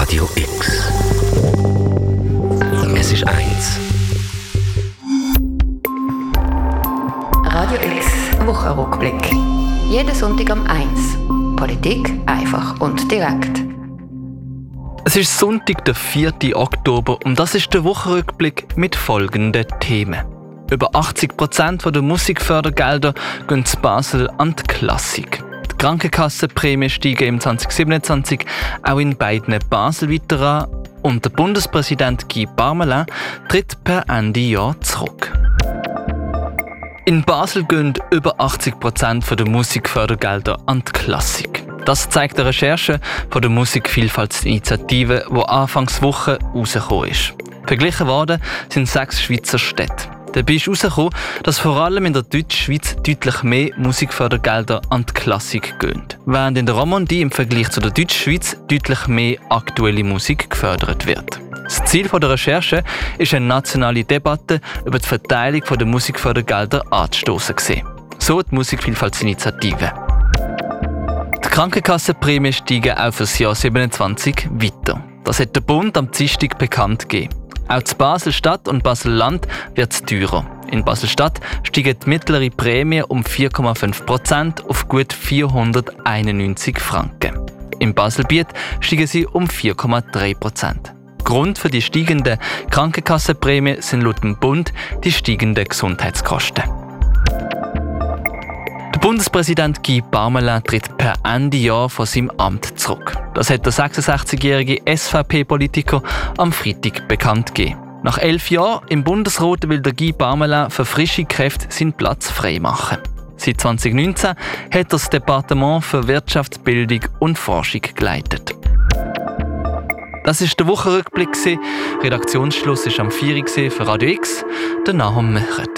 Radio X. Es ist 1. Radio X Wochenrückblick. Jeden Sonntag um 1. Politik einfach und direkt. Es ist Sonntag, der 4. Oktober und das ist der Wochenrückblick mit folgenden Themen. Über 80% der Musikfördergelder gehen zu Basel an die Klassik. Die Krankenkassenprämien steigen im 2027 auch in beiden Basel weiter an und der Bundespräsident Guy Parmelin tritt per Ende Jahr zurück. In Basel gehen über 80% der Musikfördergelder an die Klassik. Das zeigt eine Recherche von der Musikvielfaltsinitiative, die Anfangswoche rausgekommen ist. Verglichen worden sind 6 Schweizer Städte. Dabei ist herausgekommen, dass vor allem in der Deutschschweiz deutlich mehr Musikfördergelder an die Klassik gehen, während in der Romandie im Vergleich zu der Deutschschweiz deutlich mehr aktuelle Musik gefördert wird. Das Ziel der Recherche ist eine nationale Debatte über die Verteilung der Musikfördergelder anzustossen. So die Musikvielfaltsinitiative. Die Krankenkassenprämien steigen auch für das Jahr 2027 weiter. Das hat der Bund am Dienstag bekannt gegeben. Auch zu Basel-Stadt und Basel-Land wird es teurer. In Basel-Stadt steigen die mittlere Prämie um 4,5% auf gut 491 Franken. Im Baselbiet steigen sie um 4,3%. Grund für die steigenden Krankenkassenprämien sind laut dem Bund die steigenden Gesundheitskosten. Der Bundespräsident Guy Parmelin tritt per Ende Jahr von seinem Amt zurück. Das hat der 66-jährige SVP-Politiker am Freitag bekannt gegeben. Nach 11 Jahren im Bundesrat will der Guy Parmelin für frische Kräfte seinen Platz freimachen. Seit 2019 hat er das Departement für Wirtschaftsbildung und Forschung geleitet. Das war der Wochenrückblick. Redaktionsschluss war am 4 Uhr für Radio X. Der Nahum Mechert.